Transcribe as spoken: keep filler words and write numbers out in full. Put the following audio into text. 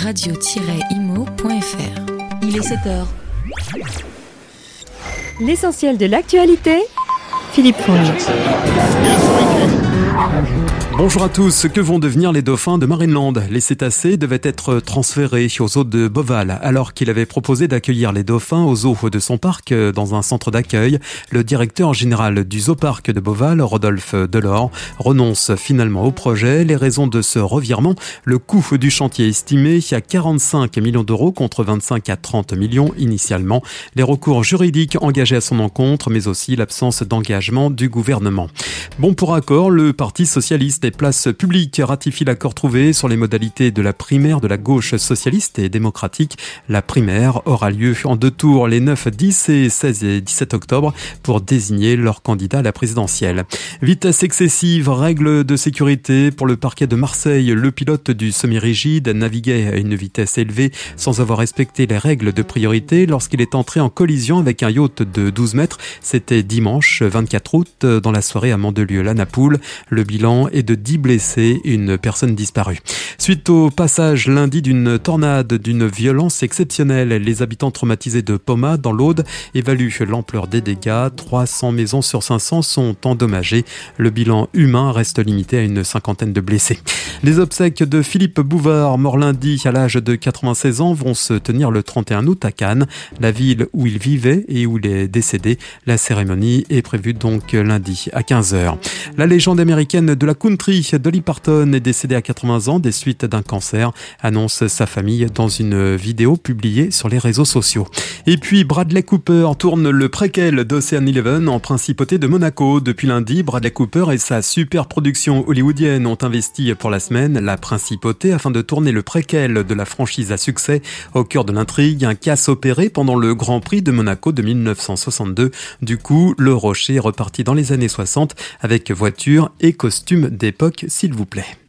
radio tiret imo point f r. Il est sept heures. L'essentiel de l'actualité, Philippe Fonge. Bonjour à tous. Que vont devenir les dauphins de Marineland ? Les cétacés devaient être transférés aux zoos de Beauval. Alors qu'il avait proposé d'accueillir les dauphins au zoo de son parc dans un centre d'accueil, le directeur général du zooparc de Beauval, Rodolphe Delors, renonce finalement au projet. Les raisons de ce revirement, le coût du chantier estimé à quarante-cinq millions d'euros contre vingt-cinq à trente millions initialement, les recours juridiques engagés à son encontre, mais aussi l'absence d'engagement du gouvernement. Bon pour accord, le Parti socialiste et Place publique ratifie l'accord trouvé sur les modalités de la primaire de la gauche socialiste et démocratique. La primaire aura lieu en deux tours les neuf, dix et seize et dix-sept octobre pour désigner leur candidat à la présidentielle. Vitesse excessive, règles de sécurité pour le parquet de Marseille. Le pilote du semi-rigide naviguait à une vitesse élevée sans avoir respecté les règles de priorité lorsqu'il est entré en collision avec un yacht de douze mètres. C'était dimanche vingt-quatre août dans la soirée à Mandelieu-la-Napoule. Le bilan est de dix blessés et une personne disparue. Suite au passage lundi d'une tornade d'une violence exceptionnelle, les habitants traumatisés de Poma dans l'Aude évaluent l'ampleur des dégâts. trois cents maisons sur cinq cents sont endommagées. Le bilan humain reste limité à une cinquantaine de blessés. Les obsèques de Philippe Bouvard, mort lundi à l'âge de quatre-vingt-seize ans, vont se tenir le trente et un août à Cannes, la ville où il vivait et où il est décédé. La cérémonie est prévue donc lundi à quinze heures. La légende américaine de la country, Dolly Parton, est décédée à quatre-vingts ans des suites d'un cancer, annonce sa famille dans une vidéo publiée sur les réseaux sociaux. Et puis Bradley Cooper tourne le préquel d'Ocean Eleven en principauté de Monaco. Depuis lundi, Bradley Cooper et sa super production hollywoodienne ont investi pour la semaine la principauté afin de tourner le préquel de la franchise à succès. Au cœur de l'intrigue, un casse opéré pendant le Grand Prix de Monaco de mille neuf cent soixante-deux. Du coup, le rocher est reparti dans les années soixante avec voitures et costumes d'époque, s'il vous plaît.